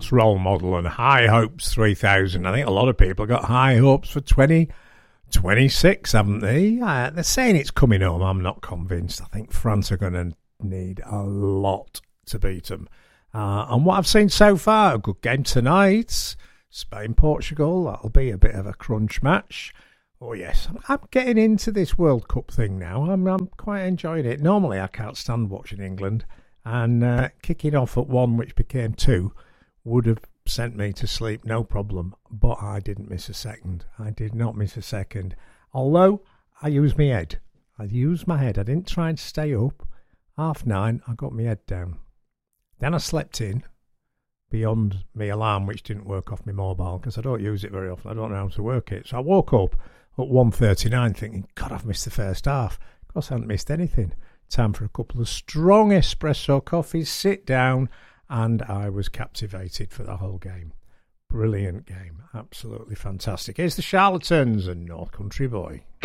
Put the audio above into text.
sports role model and high hopes 3000. I think a lot of people got high hopes for 2026, haven't they? They're saying it's coming home. I'm not convinced. I think France are going to need a lot to beat them. And what I've seen so far, a good game tonight. Spain-Portugal, that'll be a bit of a crunch match. Oh, yes, I'm getting into this World Cup thing now. I'm quite enjoying it. Normally, I can't stand watching England. And kicking off at 1, which became 2, would have sent me to sleep, no problem. But I didn't miss a second. I did not miss a second. Although, I used my head. I didn't try and stay up. 9:30, I got my head down. Then I slept in. Beyond my alarm, which didn't work off my mobile because I don't use it very often. I don't know how to work it. So I woke up at 1:39 thinking, God, I've missed the first half. Of course, I haven't missed anything. Time for a couple of strong espresso coffees, sit down, and I was captivated for the whole game. Brilliant game. Absolutely fantastic. Here's the Charlatans and North Country Boy.